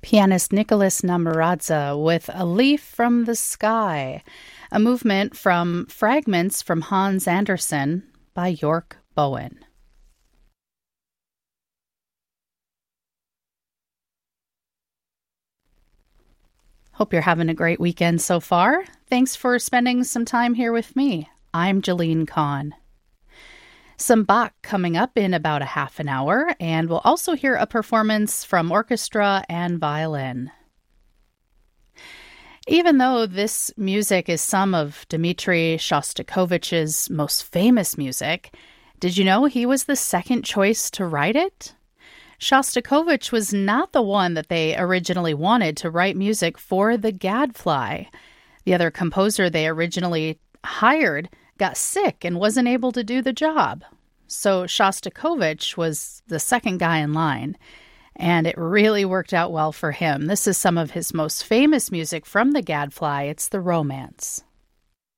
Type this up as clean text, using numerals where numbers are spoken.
Pianist Nicholas Namuradze with A Leaf from the Sky, a movement from Fragments from Hans Andersen by York Bowen. Hope you're having a great weekend so far. Thanks for spending some time here with me. I'm Jalene Kahn. Some Bach coming up in about a half an hour, and we'll also hear a performance from orchestra and violin. Even though this music is some of Dmitri Shostakovich's most famous music, did you know he was the second choice to write it? Shostakovich was not the one that they originally wanted to write music for the Gadfly. The other composer they originally hired got sick and wasn't able to do the job. So Shostakovich was the second guy in line, and it really worked out well for him. This is some of his most famous music from the Gadfly. It's the Romance.